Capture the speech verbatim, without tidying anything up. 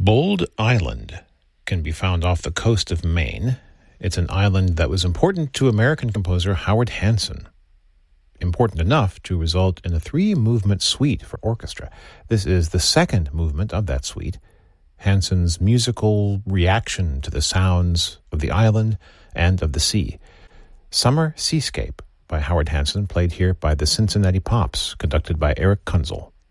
Bold Island can be found off the coast of Maine. It's an island that was important to American composer Howard Hanson. Important enough to result in a three-movement suite for orchestra. This is the second movement of that suite. Hanson's musical reaction to the sounds of the island and of the sea. Summer Seascape by Howard Hanson, played here by the Cincinnati Pops, conducted by Eric Kunzel.